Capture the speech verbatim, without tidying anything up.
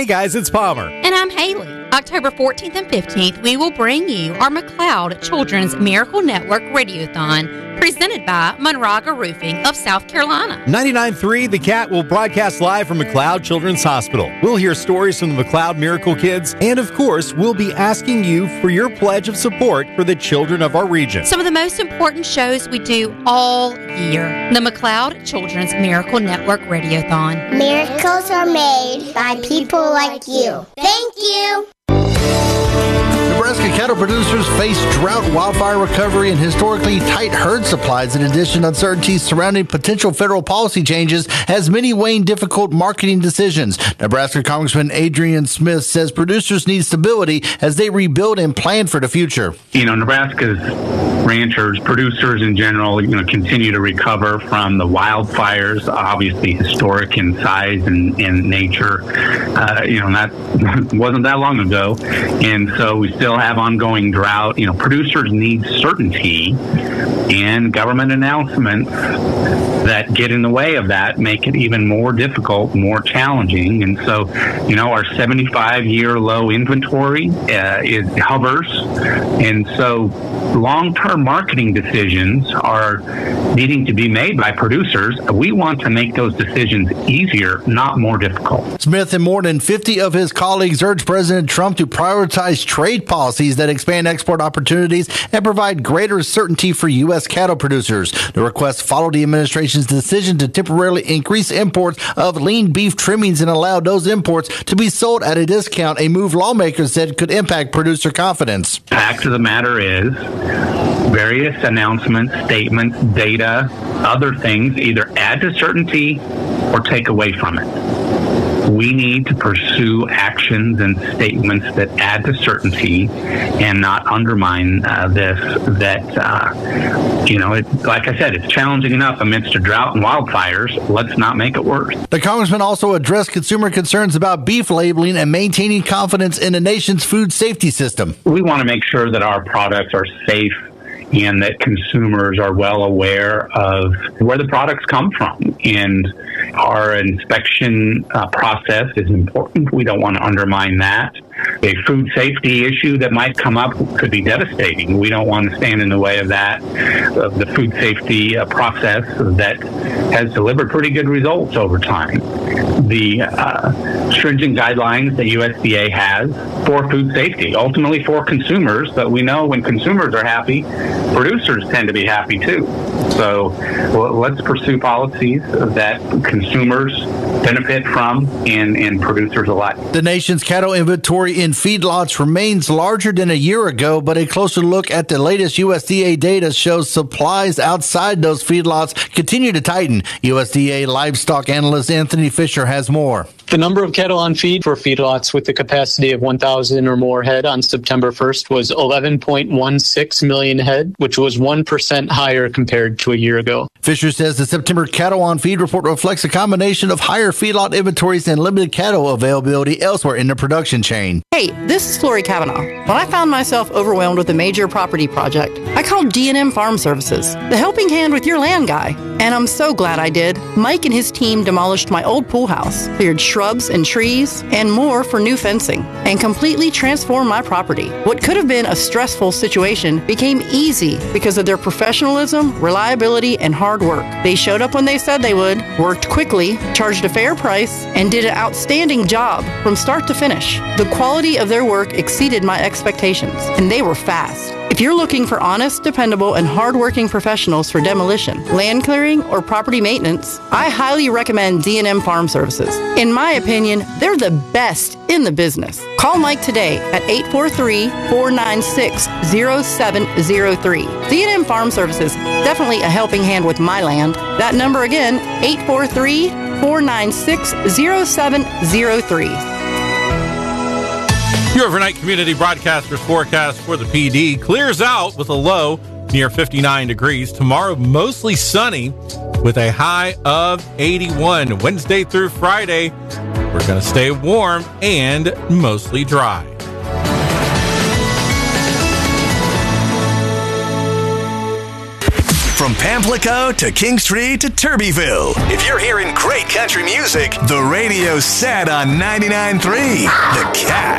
guys, it's Palmer. And I'm Haley. October fourteenth and fifteenth, we will bring you our McLeod Children's Miracle Network Radiothon, presented by Monraga Roofing of South Carolina. ninety-nine point three The Cat will broadcast live from McLeod Children's Hospital. We'll hear stories from the McLeod Miracle Kids, and of course, we'll be asking you for your pledge of support for the children of our region. Some of the most important shows we do all year. The McLeod Children's Miracle Network Radiothon. Miracles are made by people like you. Thank you. Nebraska cattle producers face drought, wildfire recovery, and historically tight herd supplies. In addition, uncertainties surrounding potential federal policy changes has many weighing difficult marketing decisions. Nebraska Congressman Adrian Smith says producers need stability as they rebuild and plan for the future. You know, Nebraska's ranchers, producers in general, you know, continue to recover from the wildfires, obviously historic in size and, and nature. Uh, you know, that wasn't that long ago. And so we still have ongoing drought. You know, producers need certainty, and government announcements that get in the way of that make it even more difficult, more challenging. And so, you know, our seventy-five year low inventory, uh, it hovers. And so long-term marketing decisions are needing to be made by producers. We want to make those decisions easier, not more difficult. Smith and more than fifty of his colleagues urged President Trump to prioritize trade policies that expand export opportunities and provide greater certainty for U S cattle producers. The request followed the administration's decision to temporarily increase imports of lean beef trimmings and allow those imports to be sold at a discount, a move lawmakers said could impact producer confidence. Fact of the matter is, various announcements, statements, data, other things either add to certainty or take away from it. We need to pursue actions and statements that add to certainty and not undermine uh, this. That, uh, you know, it, like I said, it's challenging enough amidst a drought and wildfires. Let's not make it worse. The congressman also addressed consumer concerns about beef labeling and maintaining confidence in the nation's food safety system. We want to make sure that our products are safe and that consumers are well aware of where the products come from. And our inspection uh, process is important. We don't want to undermine that. A food safety issue that might come up could be devastating. We don't want to stand in the way of that, of the food safety uh, process that has delivered pretty good results over time. The uh, stringent guidelines that U S D A has for food safety, ultimately for consumers, but we know when consumers are happy, producers tend to be happy too. So well, let's pursue policies that consumers benefit from and, and producers alike. The nation's cattle inventory in feedlots remains larger than a year ago, but a closer look at the latest U S D A data shows supplies outside those feedlots continue to tighten. U S D A livestock analyst Anthony Fisher has more. The number of cattle on feed for feedlots with the capacity of one thousand or more head on September first was eleven point one six million head, which was one percent higher compared to a year ago. Fisher says the September cattle on feed report reflects a combination of higher feedlot inventories and limited cattle availability elsewhere in the production chain. Hey, this is Lori Kavanaugh. When I found myself overwhelmed with a major property project, I called D and M Farm Services, the helping hand with your land guy. And I'm so glad I did. Mike and his team demolished my old pool house, cleared shrubs and trees, and more for new fencing, and completely transformed my property. What could have been a stressful situation became easy because of their professionalism, reliability, and hard work. They showed up when they said they would, worked quickly, charged a fair price, and did an outstanding job from start to finish. The quality of their work exceeded my expectations, and they were fast. If you're looking for honest, dependable, and hardworking professionals for demolition, land clearing, or property maintenance, I highly recommend D and M Farm Services. In my opinion, they're the best in the business. Call Mike today at eight four three, four nine six, zero seven zero three. D and M Farm Services, definitely a helping hand with my land. That number again, eight four three, four nine six, zero seven zero three. Your overnight community broadcaster's forecast for the P D clears out with a low near fifty-nine degrees. Tomorrow, mostly sunny with a high of eighty-one. Wednesday through Friday, we're going to stay warm and mostly dry. From Pamplico to Kingstree to Turbyville. If you're hearing great country music, the radio's set on ninety-nine point three. The Cat.